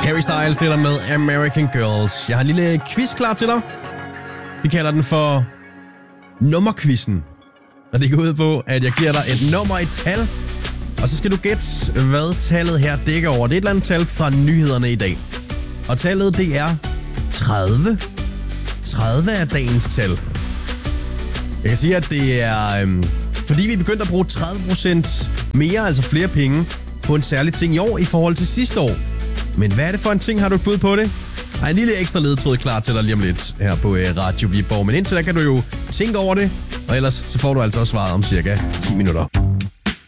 Harry Styles deler med American Girls. Jeg har en lille quiz klar til dig. Vi kalder den for nummerquizzen. Og det går ud på, at jeg giver dig et nummer, et tal. Og så skal du gætte, hvad tallet her dækker over. Det er et eller andet tal fra nyhederne i dag. Og tallet, det er 30. 30 er dagens tal. Jeg kan sige, at det er... fordi vi er begyndt at bruge 30% mere, altså flere penge, på en særlig ting i år i forhold til sidste år. Men hvad er det for en ting? Har du et bud på det? Jeg har en lille ekstra ledetråd klar til dig lige om lidt her på Radio Viborg. Men indtil da kan du jo tænke over det, og ellers så får du altså også svaret om cirka 10 minutter.